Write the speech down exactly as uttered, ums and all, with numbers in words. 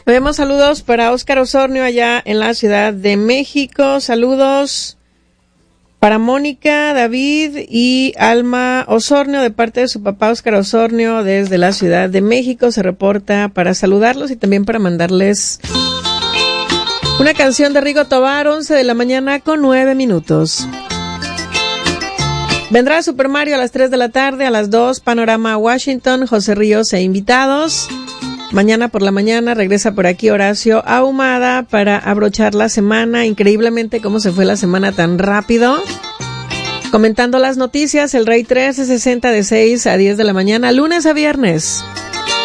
Vemos saludos para Óscar Osornio allá en la Ciudad de México. Saludos para Mónica, David y Alma Osornio de parte de su papá Óscar Osornio desde la Ciudad de México. Se reporta para saludarlos y también para mandarles una canción de Rigo Tobar, once de la mañana con nueve minutos. Vendrá Super Mario a las tres de la tarde, a las dos Panorama Washington, José Ríos e invitados. Mañana por la mañana regresa por aquí Horacio Ahumada para abrochar la semana. Increíblemente cómo se fue la semana tan rápido. Comentando las noticias, el Rey trece sesenta de seis a diez de la mañana, lunes a viernes.